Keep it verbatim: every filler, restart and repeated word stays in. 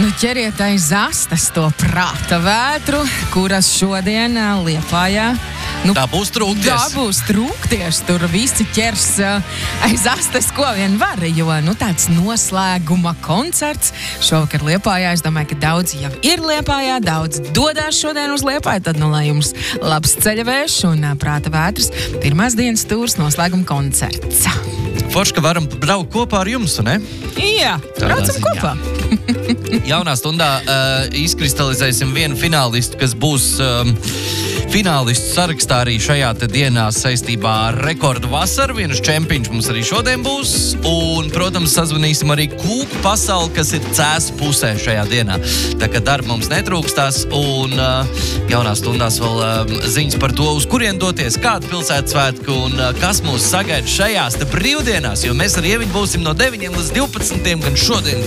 Nu, ķeriet aiz astes to prāta vētru, kuras šodien Liepājā. Nu, tā būs trūkties. Tā būs trūkties. Tur visi ķers aiz astes, ko vien var, jo nu, tāds noslēguma koncerts šovakar Liepājā. Es domāju, ka daudz jau ir Liepājā, daudz dodās šodien uz Liepāju. Tad, nu, lai jums labs ceļavējš un prāta vētras pirmās dienas tūrs noslēguma koncerts. Forši, ka varam braukt kopā ar jums, ne? Jā, braucam kopā. Jaunā stundā uh, izkristalizēsim vienu finālistu, kas būs um, finālistu sarakstā arī šajā te dienā saistībā ar rekordu vasaru. Vienas čempiņš mums arī šodien būs. Un, protams, sazvanīsim arī kūku pasauli, kas ir cēsu pusē šajā dienā. Tā kā darba mums netrūkstās. Un uh, jaunā stundās vēl uh, ziņas par to, uz kurien doties, kāda pilsētas svētku un uh, kas mūs sagaida šajās te brīvdienās. Jo mēs ar Ieviņu būsim no deviņiem līdz divpadsmitiem gan šodien,